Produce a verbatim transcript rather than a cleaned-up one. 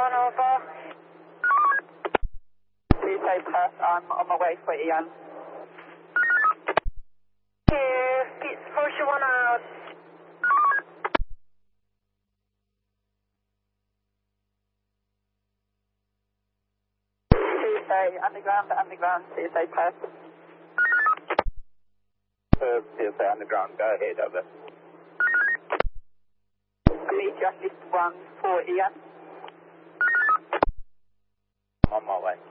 one over. Please say pass, I'm on my way for Ian. Thank you. It's Force one out. Please say underground, underground, please say pass. Uh, P S A underground, go ahead, over. Meet you at list one for Ian. On my way.